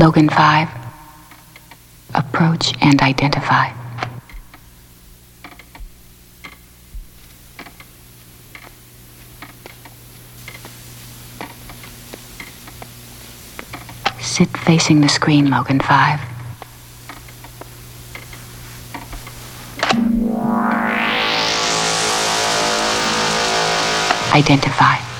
Logan 5. Approach and identify. Sit facing the screen, Logan 5. Identify.